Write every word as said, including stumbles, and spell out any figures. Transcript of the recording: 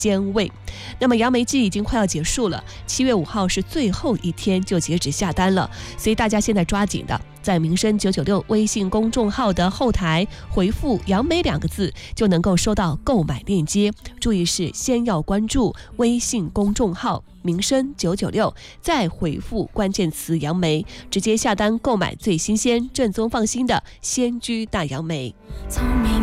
鲜味。那么杨梅季已经快要结束了，七月五号是最后一天就截止下单了，所以大家现在抓紧的，在民生九九六微信公众号的后台回复杨梅两个字，就能够收到购买链接。注意是先要关注微信公众号民生九九六，再回复关键词杨梅，直接下单购买最新鲜、正宗、放心的鲜居大杨梅。